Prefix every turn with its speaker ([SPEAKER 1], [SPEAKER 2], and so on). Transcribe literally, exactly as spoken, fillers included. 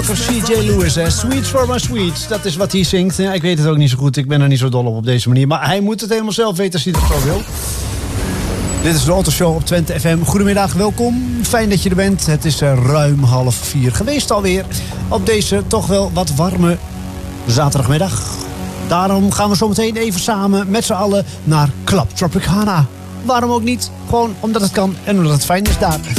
[SPEAKER 1] Parker, C J Lewis, hè. Sweets for my sweets. Dat is wat hij zingt. Ja, ik weet het ook niet zo goed. Ik ben er niet zo dol op op deze manier. Maar hij moet het helemaal zelf weten als hij dat zo wil. Dit is de Autoshow op Twente F M. Goedemiddag, welkom. Fijn dat je er bent. Het is ruim half vier geweest alweer. Op deze toch wel wat warme zaterdagmiddag. Daarom gaan we zo meteen even samen met z'n allen naar Club Tropicana. Waarom ook niet? Gewoon omdat het kan en omdat het fijn is daar.